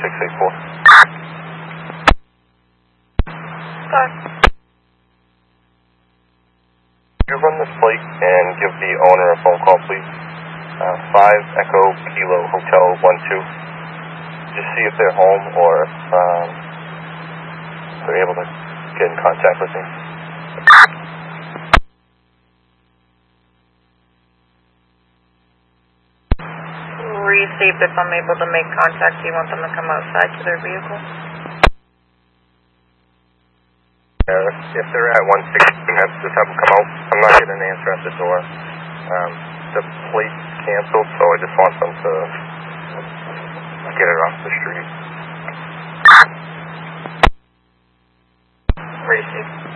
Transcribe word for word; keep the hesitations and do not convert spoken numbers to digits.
six eight four. Sorry. Could you run this plate and give the owner a phone call, please? Uh, five Echo Kilo Hotel one two. Just see if they're home or if um, they're able to get in contact with me. Received. If I'm able to make contact, do you want them to come outside to their vehicle? Uh, if they're at one sixteen, that's just have them come out. I'm not getting an answer at the door. Um, the plate's canceled, so I just want them to get it off the street. Received.